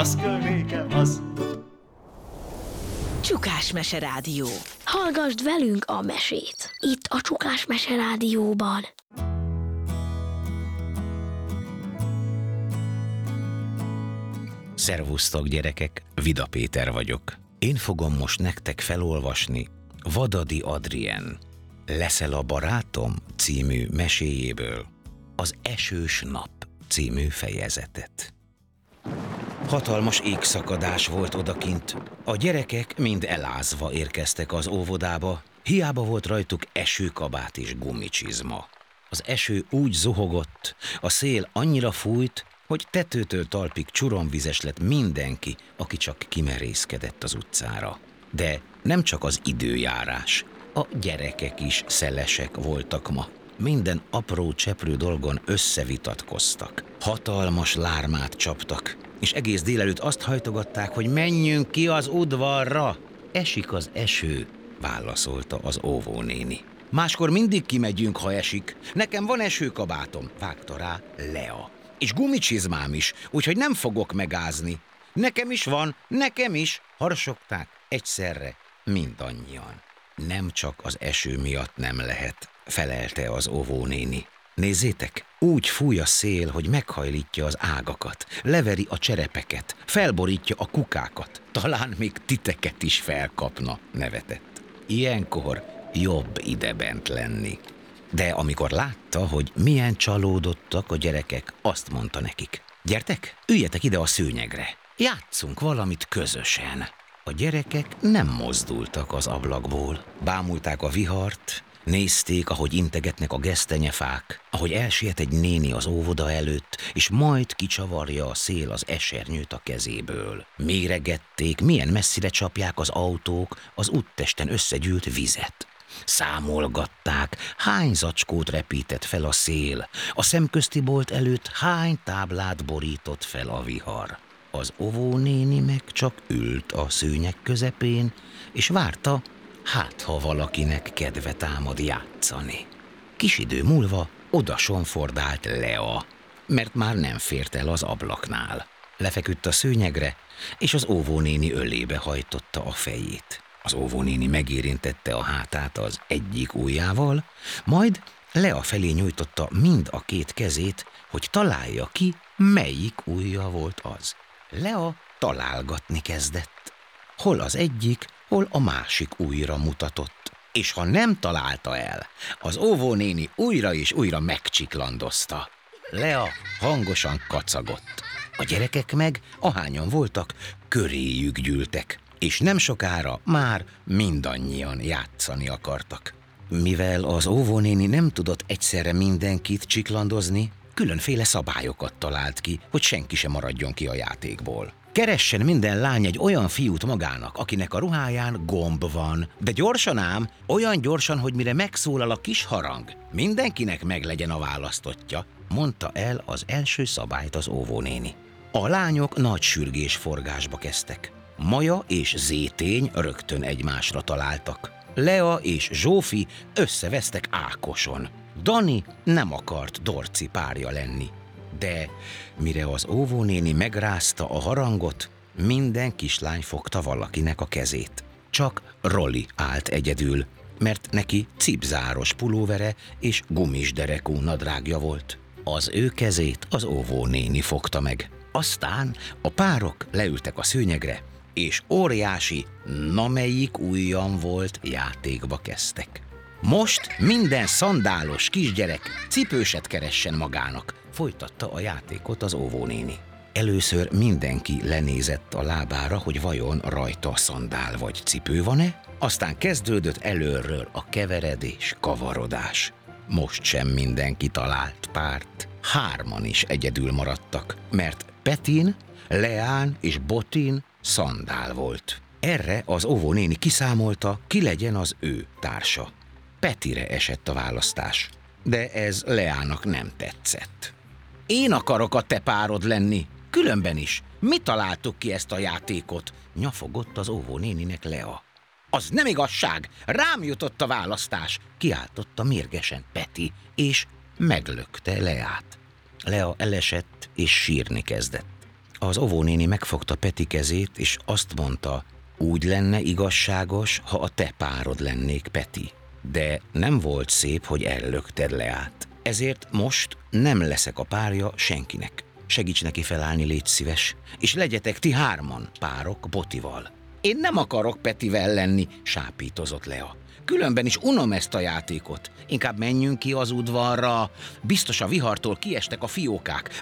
az kell nékem, az. Csukás Mese Rádió. Hallgasd velünk a mesét, itt a Csukás Mese Rádióban. Szervusztok, gyerekek, Vida Péter vagyok. Én fogom most nektek felolvasni Vadadi Adrien Leszel a barátom című meséjéből az Esős nap című fejezetet. Hatalmas égszakadás volt odakint. A gyerekek mind elázva érkeztek az óvodába, hiába volt rajtuk esőkabát és gumicsizma. Az eső úgy zuhogott, a szél annyira fújt, hogy tetőtől talpig csuromvizes lett mindenki, aki csak kimerészkedett az utcára. De nem csak az időjárás, a gyerekek is szelesek voltak ma. Minden apró cseprő dolgon összevitatkoztak. Hatalmas lármát csaptak, és egész délelőtt azt hajtogatták, hogy menjünk ki az udvarra. Esik az eső, válaszolta az óvónéni. Máskor mindig kimegyünk, ha esik. Nekem van esőkabátom, vágta rá Lea. És gumicsizmám is, úgyhogy nem fogok megázni. Nekem is van, nekem is, harsogták egyszerre mindannyian. Nem csak az eső miatt nem lehet, felelte az óvónéni. Nézzétek, úgy fúj a szél, hogy meghajlítja az ágakat, leveri a cserepeket, felborítja a kukákat, talán még titeket is felkapna, nevetett. Ilyenkor jobb idebent lenni. De amikor látta, hogy milyen csalódottak a gyerekek, azt mondta nekik: gyertek, üljetek ide a szőnyegre, játsszunk valamit közösen. A gyerekek nem mozdultak az ablakból, bámulták a vihart, nézték, ahogy integetnek a gesztenyefák, ahogy elsiet egy néni az óvoda előtt, és majd kicsavarja a szél az esernyőt a kezéből. Méregették, milyen messzire csapják az autók az úttesten összegyűlt vizet. Számolgatták, hány zacskót repített fel a szél, a szemközti bolt előtt hány táblát borított fel a vihar. Az óvónéni meg csak ült a szőnyeg közepén, és várta, hát ha valakinek kedve támad játszani. Kis idő múlva oda sonfordált Lea, mert már nem fért el az ablaknál. Lefeküdt a szőnyegre, és az óvónéni ölébe hajtotta a fejét. Az óvónéni megérintette a hátát az egyik ujjával, majd Lea felé nyújtotta mind a két kezét, hogy találja ki, melyik ujja volt az. Lea találgatni kezdett. Hol az egyik, hol a másik ujjra mutatott. És ha nem találta el, az óvónéni újra és újra megcsiklandozta. Lea hangosan kacagott. A gyerekek meg, ahányan voltak, köréjük gyűltek, és nem sokára már mindannyian játszani akartak. Mivel az óvónéni nem tudott egyszerre mindenkit csiklandozni, különféle szabályokat talált ki, hogy senki sem maradjon ki a játékból. Keressen minden lány egy olyan fiút magának, akinek a ruháján gomb van, de gyorsan ám, olyan gyorsan, hogy mire megszólal a kis harang, mindenkinek meglegyen a választottja, mondta el az első szabályt az óvónéni. A lányok nagy sürgésforgásba kezdtek. Maja és Zétény rögtön egymásra találtak. Lea és Zsófi összevesztek Ákoson. Dani nem akart Dorci párja lenni. De mire az óvónéni megrázta a harangot, minden kislány fogta valakinek a kezét. Csak Roli állt egyedül, mert neki cipzáros pulóvere és gumisderekú nadrágja volt. Az ő kezét az óvónéni fogta meg. Aztán a párok leültek a szőnyegre, és óriási, na melyik ujjam volt játékba kezdtek. Most minden szandálos kisgyerek cipőset keressen magának, folytatta a játékot az óvónéni. Először mindenki lenézett a lábára, hogy vajon rajta szandál vagy cipő van-e, aztán kezdődött előről a keveredés, kavarodás. Most sem mindenki talált párt. 3 is egyedül maradtak, mert Petin, Leán és Botin szandál volt. Erre az óvónéni kiszámolta, ki legyen az ő társa. Petire esett a választás, de ez Leának nem tetszett. Én akarok a te párod lenni, különben is. Mi találtuk ki ezt a játékot? Nyafogott az óvónéninek Lea. Az nem igazság, rám jutott a választás, kiáltotta mérgesen Peti, és meglökte Leát. Lea elesett és sírni kezdett. Az óvónéni megfogta Peti kezét, és azt mondta, úgy lenne igazságos, ha a te párod lennék, Peti. De nem volt szép, hogy ellökted Leát. Ezért most nem leszek a párja senkinek. Segíts neki felállni, légy szíves, és legyetek ti 3 párok Botival. Én nem akarok Petivel lenni, sápítozott Lea. Különben is unom ezt a játékot. Inkább menjünk ki az udvarra. Biztos a vihartól kiestek a fiókák.